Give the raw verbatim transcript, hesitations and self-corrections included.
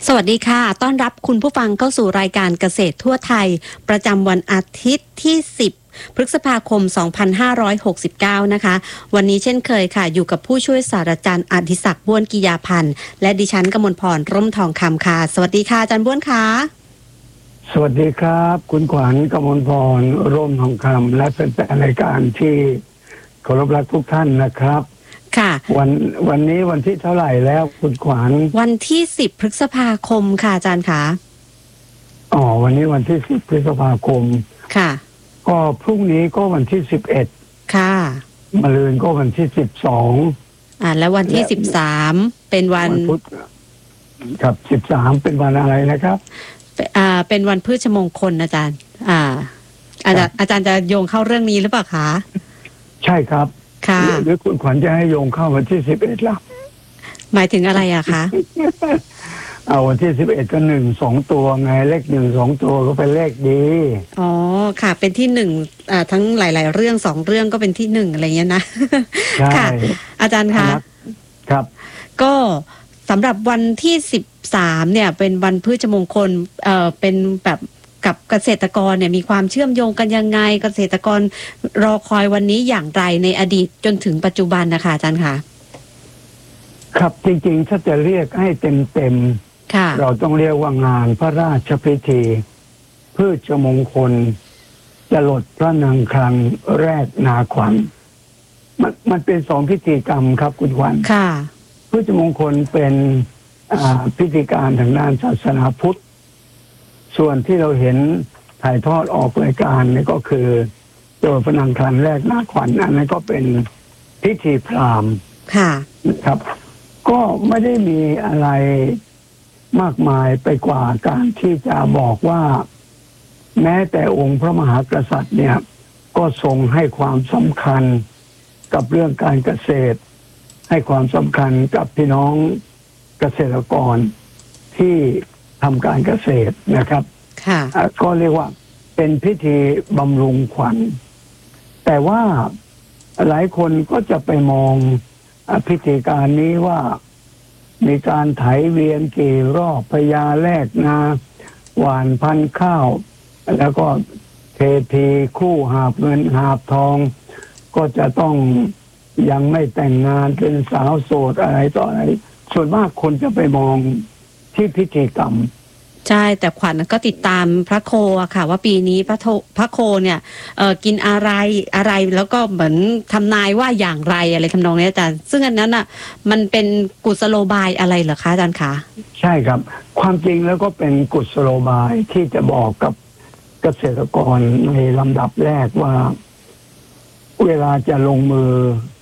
สวัสดีค่ะต้อนรับคุณผู้ฟังเข้าสู่รายการเกษตรทั่วไทยประจำวันอาทิตย์ที่สิบพฤษภาคมสองพันห้าร้อยหกสิบเก้านะคะวันนี้เช่นเคยค่ะอยู่กับผู้ช่วยศาสตราจารย์อดิศักดิ์บ้วนกิยาพันธ์และดิฉันกมลพรร่มทองคำค่ะสวัสดีค่ะอาจารย์บ้วนค่ะสวัสดีครับคุณขวัญกมลพรร่มทองคำและเป็นรายการที่เคารพรักทุกท่านนะครับค่ะวันวันนี้วันที่เท่าไหร่แล้วคุณขวัญวันที่สิบพฤษภาคมค่ะอาจารย์คะอ๋อวันนี้วันที่สิบพฤษภาคมค่ะก็พรุ่งนี้ก็วันที่สิบเอ็ดค่ะมะรืนก็วันที่สิบสองอ่าแล้ววันที่สิบสามเป็นวันพุธกับสิบสามเป็นวันอะไรนะครับอ่าเป็นวันพฤชมงคลอาจารย์อ่าอาจารย์อาจารย์จะโยงเข้าเรื่องนี้หรือเปล่าคะใช่ครับค่ะหรือคุณขวัญจะให้โยงเข้าวันที่สิบเอ็ดล่ะหมายถึงอะไรอะคะเอาวันที่สิบเอ็ดก็หนึ่งสองตัวไงเลขหนึ่งสองตัวก็เป็นเลขดีอ๋อค่ะเป็นที่หนึ่งอ่าทั้งหลายๆเรื่องสองเรื่องก็เป็นที่หนึ่งอะไรเงี้ยนะค่ะอาจารย์คะครับก็สำหรับวันที่สิบสามเนี่ยเป็นวันพฤชมงคลเอ่อเป็นแบบกับเกษตรกรเนี่ยมีความเชื่อมโยงกันยังไงเกษตรกรรอคอยวันนี้อย่างไรในอดีตจนถึงปัจจุบันนะคะอาจารย์คะครับจริงๆถ้าจะเรียกให้เต็มๆเราต้องเรียกว่างานพระราชพิธีพฤชมงคลจรดพระนางคลังแรกนาขวัญมันมันเป็นสองพิธีกรรมครับคุณขวัญค่ะพฤชมงคลเป็นพิธีการทางด้านศาสนาพุทธส่วนที่เราเห็นถ่ายทอดออกรายการนี่ก็คือตัวพระนางคลังแรกนาขวัญอันนั้นก็เป็นพิธีพราหมณ์ค่ะนะครับก็ไม่ได้มีอะไรมากมายไปกว่าการที่จะบอกว่าแม้แต่องค์พระมหากษัตริย์เนี่ยก็ทรงให้ความสำคัญกับเรื่องการเกษตรให้ความสำคัญกับพี่น้องเกษตรกรที่ทำการเกษตรนะครับค่ะก็เรียกว่าเป็นพิธีบำรุงขวัญแต่ว่าหลายคนก็จะไปมองพิธีการนี้ว่ามีการไถเวียนกี่รอบพญาแลกนาหว่านพันธุ์ข้าวแล้วก็เทพีคู่หาบเงินหาบทองก็จะต้องยังไม่แต่งงานเป็นสาวโสดอะไรต่ออะไรส่วนมากคนจะไปมองที่พิธีกรรมใช่แต่ขวัญก็ติดตามพระโคอะค่ะว่าปีนี้พระโทพระโคเนี่ยเอ่อกินอะไรอะไรแล้วก็เหมือนทำนายว่าอย่างไรอะไรทำนองนี้อาจารย์ซึ่งอันนั้นอ่ะมันเป็นกุศโลบายอะไรเหรอคะอาจารย์คะใช่ครับความจริงแล้วก็เป็นกุศโลบายที่จะบอกกับเกษตรกรในลำดับแรกว่าเวลาจะลงมือ